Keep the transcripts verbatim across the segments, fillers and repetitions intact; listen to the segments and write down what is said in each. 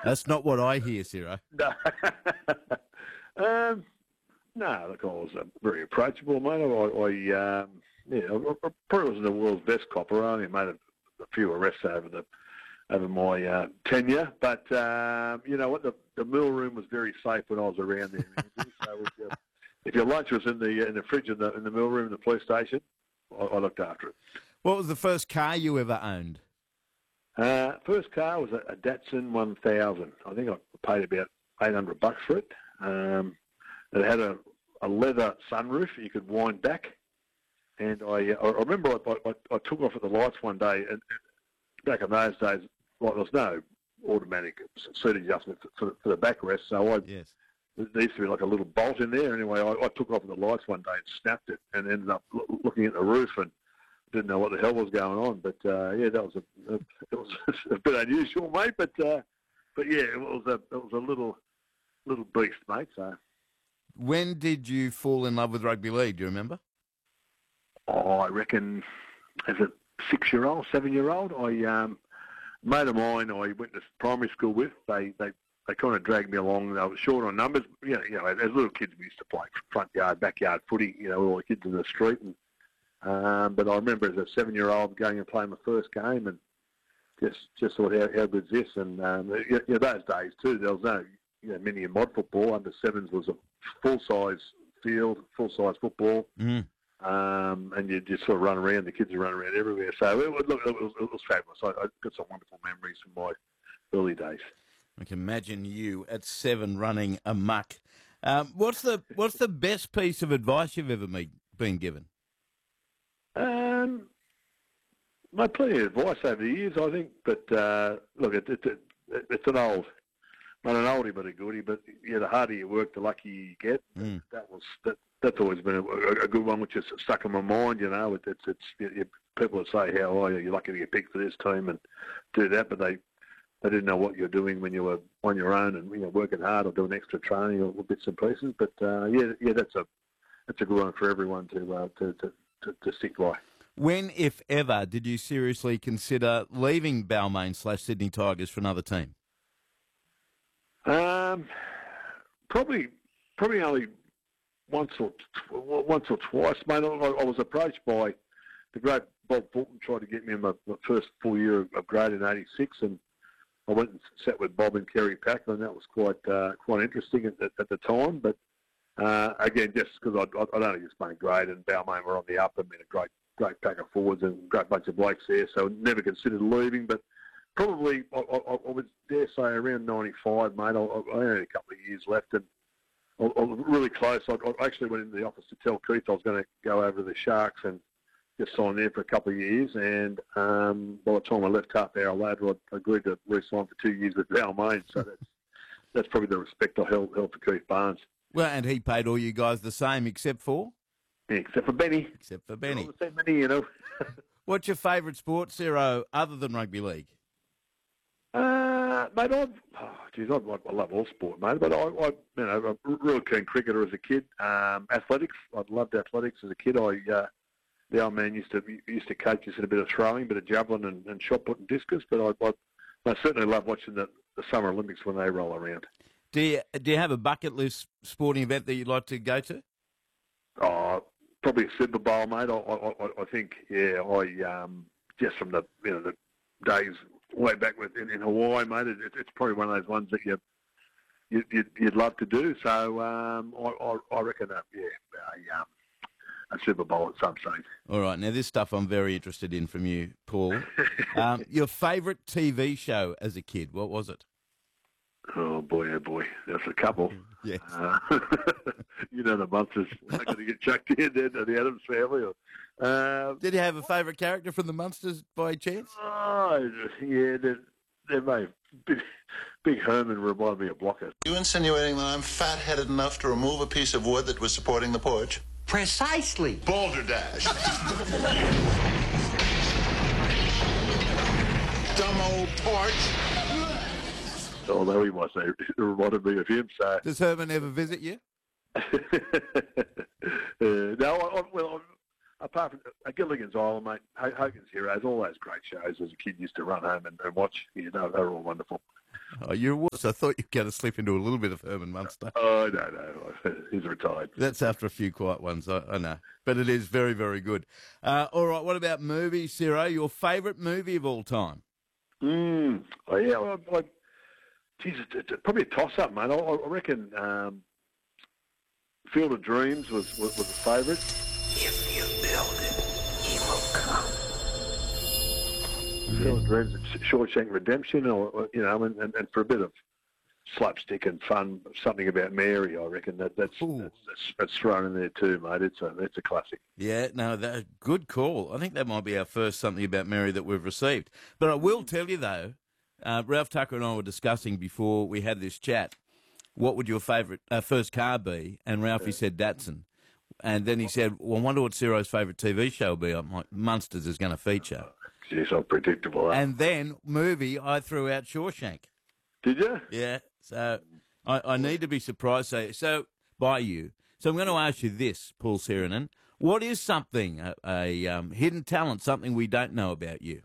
That's not what I hear, Ciro. No. um, no, look, I was uh, very approachable, mate. I, I um, yeah, I, I probably wasn't the world's best copper. I only made a, a few arrests over the over my uh, tenure, but um, you know what? The, the mill room was very safe when I was around there. So if, you, if your lunch was in the in the fridge in the in the mill room in the police station, I, I looked after it. What was the first car you ever owned? Uh, first car was a, a Datsun one thousand. I think I paid about eight hundred bucks for it. Um, it had a, a leather sunroof you could wind back, and I I remember I, I, I took off at the lights one day, and back in those days, like, there was no automatic seat adjustment for, for the backrest, so I Yes. there used to be like a little bolt in there. Anyway, I, I took off at the lights one day and snapped it, and ended up lo- looking at the roof and didn't know what the hell was going on. But uh, yeah, that was a, a it was a bit unusual, mate. But uh, but yeah, it was a it was a little little beast, mate. So When did you fall in love with rugby league? Do you remember? oh, I reckon as a six year old, seven year old, I um, mate of mine I went to primary school with. They they. They kind of dragged me along. They were short on numbers. You know, you know, as little kids, we used to play front yard, backyard footy. You know, all the kids in the street. And um, but I remember as a seven-year-old going and playing my first game, and just just thought, how, how good's this? And um, you know, those days too, there was no you know mini and mod football. Under sevens was a full-size field, full-size football, Mm. um, and you just sort of run around. The kids would run around everywhere. So it, was- look, it was, it was fabulous. I, I got some wonderful memories from my early days. I can imagine you at seven running amok. Um, what's the what's the best piece of advice you've ever me- been given? Um, my plenty of advice over the years, I think. But uh, look, it, it, it, it's an old, not an oldie but a goodie. But yeah, the harder you work, the luckier you get. Mm. That was that. That's always been a, a good one, which is stuck in my mind. You know, it, it's it's you, you, people would say, "How are you? You're lucky to get picked for this team and do that," but they. They didn't know what you're doing when you were on your own and you know working hard or doing extra training or bits and pieces. But uh, yeah, yeah, that's a that's a good one for everyone to uh, to, to, to to stick by. When, if ever, did you seriously consider leaving Balmain slash Sydney Tigers for another team? Um, probably probably only once or tw- once or twice, mate. I, I was approached by the great Bob Fulton, tried to get me in my, my first full year of, of grade in eighty-six, and I went and sat with Bob and Kerry Packer, and that was quite uh, quite interesting at, at, at the time. But uh, again, just because I'd, I'd only just made grade, and Balmain were on the up, and been a great great pack of forwards and a great bunch of blokes there, so never considered leaving. But probably, I, I, I would dare say around ninety-five, mate. I, I only had a couple of years left, and I, I was really close. I, I actually went into the office to tell Keith I was going to go over to the Sharks and just signed there for a couple of years, and um, by the time I left half hour later, I agreed to re-sign for two years with Balmain. So that's that's probably the respect I held, held for Keith Barnes. Well, and he paid all you guys the same, except for Yeah, except for Benny. except for Benny. All the same Benny, you know. What's your favourite sport, Ciro, other than rugby league? Uh, mate, I've, oh, geez, I, I love all sport, mate. But I, I, you know, I'm a real keen cricketer as a kid. Um, athletics, I loved athletics as a kid. I, uh, the old man used to used to coach us in a bit of throwing, a bit of javelin and, and shot put and discus. But I, I, I certainly love watching the, the Summer Olympics when they roll around. Do you do you have a bucket list sporting event that you'd like to go to? Oh, probably a Super Bowl, mate. I, I, I, I think, yeah, I um, just from the you know the days way back with in, in Hawaii, mate. It, it's probably one of those ones that you, you you'd, you'd love to do. So um, I, I, I reckon, uh, yeah, a, um, a Super Bowl at some stage. All right, now this stuff I'm very interested in from you, Paul. Um, your favourite T V show as a kid, what was it? Oh boy, oh boy, there's a couple. Yes. Uh, you know the Munsters are going to get chucked in there to the Adams family. Or, uh, Did you have a favourite character from the Munsters by chance? oh, yeah, they, they may. Big, Big Herman reminded me of Blocker. You insinuating that I'm fat-headed enough to remove a piece of wood that was supporting the porch? Precisely. Balderdash. Dumb old porch. Although he was, it reminded me of him. So Does Herman ever visit you? uh, no, I, I, well, I, apart from uh, Gilligan's Island, mate, Hogan's Heroes, all those great shows as a kid used to run home and, and watch. You know, they were all wonderful. Oh, you're a wuss. I thought you were going to slip into a little bit of Herman Munster. Oh, no, no. He's retired. That's after a few quiet ones, I, I know. But it is very, very good. Uh, all right, what about movies, Ciro? Your favourite movie of all time? Mm. Oh, yeah, well, I, geez, it's, it's probably a toss-up, mate. I, I reckon um, Field of Dreams was, was, was a favourite. If you build it, he will come. Field of Dreams, Shawshank Redemption, or, or you know, and, and, and for a bit of slapstick and fun, something about Mary. I reckon that that's that's, that's that's thrown in there too, mate. It's a it's a classic. Yeah, no, that good call. I think that might be our first something about Mary that we've received. But I will tell you though, uh, Ralph Tucker and I were discussing before we had this chat, what would your favourite uh, first car be? And Ralphie yeah. said Datsun. And then he said, well, I wonder what Ciro's favourite T V show will be. I'm like, Munsters is going to feature. Yes, I'm predictable. Huh? And then movie, I threw out Shawshank. Did you? Yeah. So I, I need to be surprised so, so by you. So I'm going to ask you this, Paul Sirenen. What is something, a, a um, hidden talent, something we don't know about you?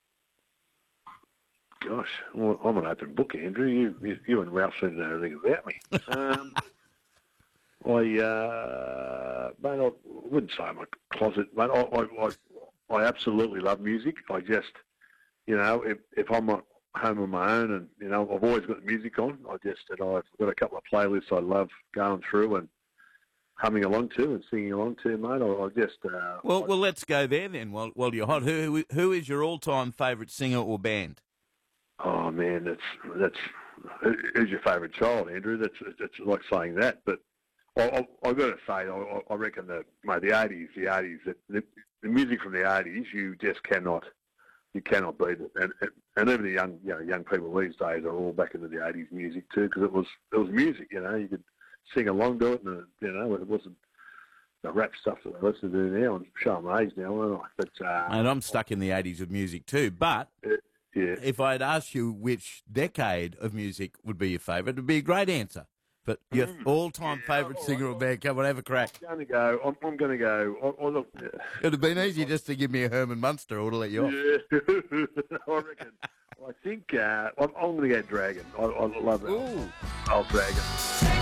Gosh, well, I'm an open book, Andrew. You, you, you and Ralph seem to know everything about me. Um, I, uh, mate, I wouldn't say I'm a closet, mate. I, I, I, I absolutely love music. I just, you know, if, if I'm at home on my own and, you know, I've always got music on. I just, and I've got a couple of playlists I love going through and humming along to and singing along to, mate. I, I just... Uh, well, I, well, let's go there then while, while you're hot. Who, who is your all-time favourite singer or band? Oh, man, that's, that's, who's your favourite child, Andrew? That's, that's like saying that, but I, I, I've got to say, I, I reckon that, mate, the eighties, the eighties, the, the music from the eighties, you just cannot, you cannot beat it. And, and, and even the young, you know, young people these days are all back into the eighties music too, because it was, it was music, you know, you could sing along to it, and, you know, it wasn't the rap stuff that I listen to now. I'm showing my age now, aren't I? But, uh, and I'm stuck in the eighties of music too, but... It, yeah. If I'd asked you which decade of music would be your favourite, it would be a great answer. But your mm. all-time yeah, favourite singer or band, come on, have a crack. I'm going to go. I'm, I'm going to go. I, I look, yeah. It would have been easy just to give me a Herman Munster or to let you off. Yeah, I reckon. I think uh, I'm, I'm going to go Dragon. I, I love that. Ooh. Old Dragon.